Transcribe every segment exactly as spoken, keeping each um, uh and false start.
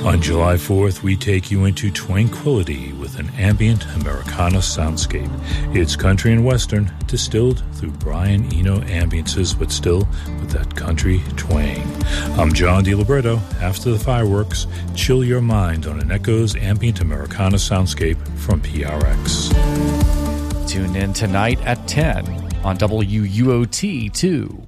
On July fourth, we take you into Twanquility with an ambient Americana soundscape. It's country and western, distilled through Brian Eno ambiances, but still with that country twang. I'm John DiLiberto. After the fireworks, chill your mind on an Echoes ambient Americana soundscape from P R X. Tune in tonight at ten on W U O T two.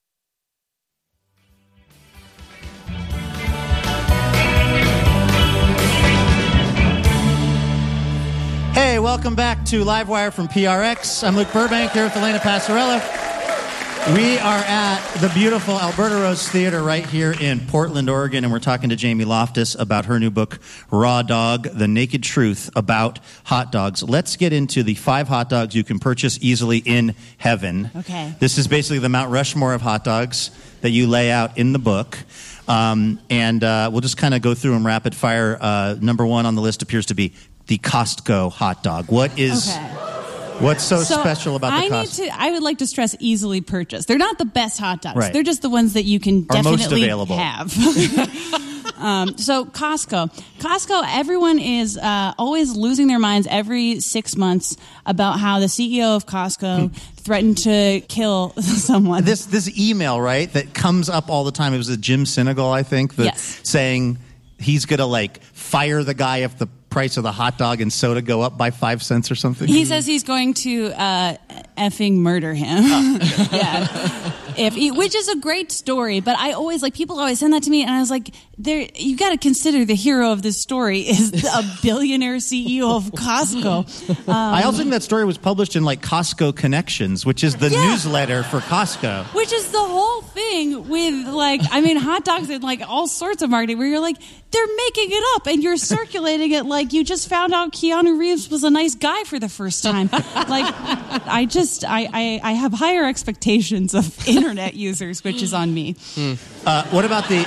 Hey, welcome back to Livewire from P R X. I'm Luke Burbank here with Elena Passarella. We are at the beautiful Alberta Rose Theater right here in Portland, Oregon, and we're talking to Jamie Loftus about her new book, Raw Dog, The Naked Truth About Hot Dogs. Let's get into the five hot dogs you can purchase easily in heaven. Okay. This is basically the Mount Rushmore of hot dogs that you lay out in the book. Um, and uh, we'll just kind of go through them rapid fire. Uh, number one on the list appears to be the Costco hot dog. What is... Okay. What's so, so special about the I Costco? Need to, I would like to stress easily purchased. They're not the best hot dogs. Right. They're just the ones that you can Are definitely most available. have. um, so Costco. Costco, everyone is uh, always losing their minds every six months about how the C E O of Costco hmm. threatened to kill someone. This this email, right, that comes up all the time. It was a Jim Sinegal, I think, that yes. saying he's going to, like, fire the guy if the price of the hot dog and soda go up by five cents or something? He says he's going to uh, effing murder him. Oh, okay. Yeah, if he, which is a great story. But I always like people always send that to me, and I was like, "There, you got to consider the hero of this story is a billionaire C E O of Costco." Um, I also think that story was published in like Costco Connections, which is the yeah. newsletter for Costco. Which is the whole thing with like, I mean, hot dogs and like all sorts of marketing where you're like, they're making it up and you're circulating it like you just found out Keanu Reeves was a nice guy for the first time. Like, I just, I, I, I have higher expectations of internet users, which is on me. Hmm. Uh, what about the,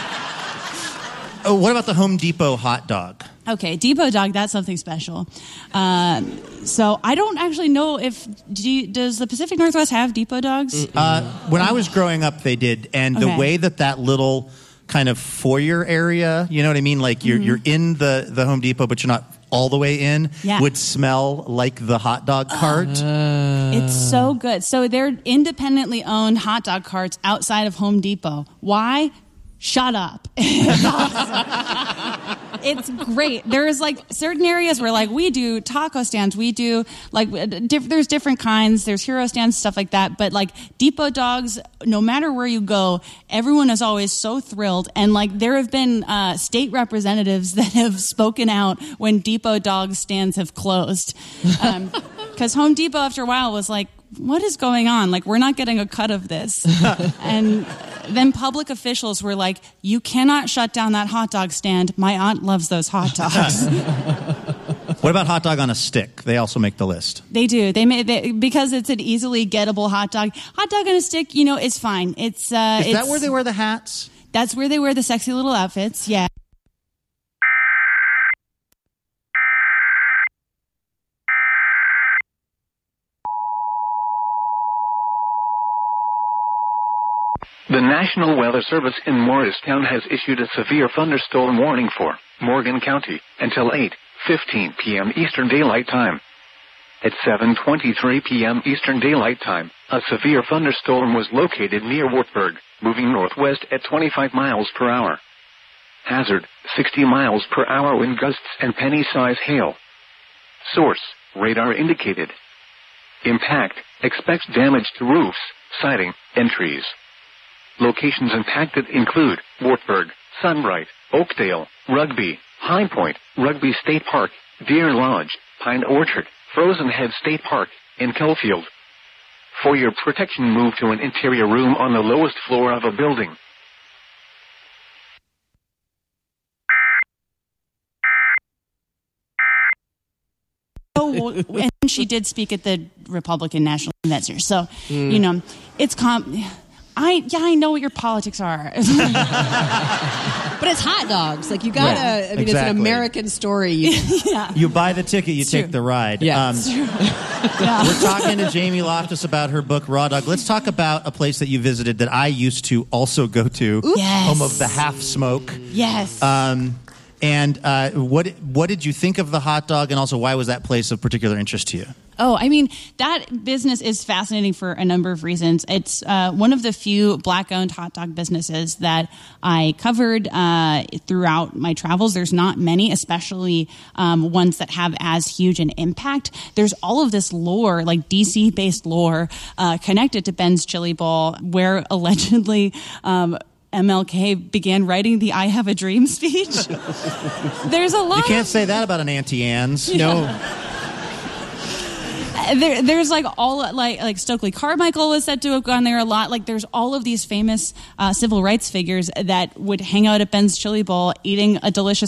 oh, what about the Home Depot hot dog? Okay, Depot dog, that's something special. Uh, so I don't actually know if, do you, does the Pacific Northwest have Depot dogs? Uh, when I was growing up, they did. And okay. the way that that little kind of foyer area, you know what I mean? Like you're mm-hmm. you're in the, the Home Depot, but you're not all the way in, yeah. would smell like the hot dog cart. Uh, it's so good. So they're independently owned hot dog carts outside of Home Depot. Why? Shut up. It's awesome. It's great. There's like certain areas where like we do taco stands. We do like diff- there's different kinds. There's hero stands, stuff like that. But like Depot dogs, no matter where you go, everyone is always so thrilled. And like there have been uh, state representatives that have spoken out when Depot dog stands have closed. Because um, Home Depot after a while was like, what is going on? Like, we're not getting a cut of this. And then public officials were like, you cannot shut down that hot dog stand. My aunt loves those hot dogs. What about hot dog on a stick? They also make the list. They do. They, may, they because it's an easily gettable hot dog. Hot dog on a stick, you know, is fine. It's uh, Is it's, that where they wear the hats? That's where they wear the sexy little outfits, yeah. The National Weather Service in Morristown has issued a severe thunderstorm warning for Morgan County until eight fifteen p.m. Eastern Daylight Time. At seven twenty-three p.m. Eastern Daylight Time, a severe thunderstorm was located near Wartburg, moving northwest at twenty-five miles per hour. Hazard, sixty miles per hour wind gusts and penny-size hail. Source, radar indicated. Impact, expects damage to roofs, siding, and trees. Locations impacted include Wartburg, Sunbright, Oakdale, Rugby, High Point, Rugby State Park, Deer Lodge, Pine Orchard, Frozen Head State Park, and Kellfield. For your protection, move to an interior room on the lowest floor of a building. Oh, and she did speak at the Republican National Convention. So, mm. you know, it's com. I yeah, I know what your politics are. But it's hot dogs. Like, you gotta, yeah, I mean, exactly. It's an American story. You, yeah. you buy the ticket, you it's take true. the ride. Yeah. Um, yeah. We're talking to Jamie Loftus about her book, Raw Dog. Let's talk about a place that you visited that I used to also go to, yes. home of the Half Smoke. Yes. Um, And uh, what what did you think of the hot dog, and also why was that place of particular interest to you? Oh, I mean, that business is fascinating for a number of reasons. It's uh, one of the few black-owned hot dog businesses that I covered uh, throughout my travels. There's not many, especially um, ones that have as huge an impact. There's all of this lore, like D C-based lore, uh, connected to Ben's Chili Bowl, where allegedly Um, M L K began writing the I Have a Dream speech. There's a lot. You can't of, say that about an Auntie Anne's. No. There, there's like all like like Stokely Carmichael was said to have gone there a lot. Like there's all of these famous uh, civil rights figures that would hang out at Ben's Chili Bowl eating a delicious